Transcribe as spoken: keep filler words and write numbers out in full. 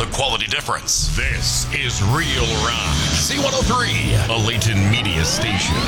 the quality difference. This is Real Rock. C one oh three, a Layton media station.